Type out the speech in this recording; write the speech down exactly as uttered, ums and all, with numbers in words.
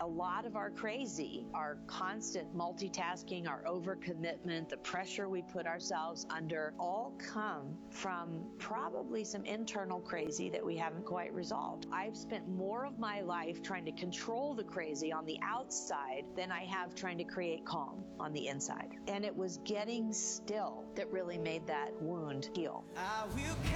A lot of our crazy, our constant multitasking, our overcommitment, the pressure we put ourselves under, all come from probably some internal crazy that we haven't quite resolved. I've spent more of my life trying to control the crazy on the outside than I have trying to create calm on the inside. And it was getting still that really made that wound heal. I will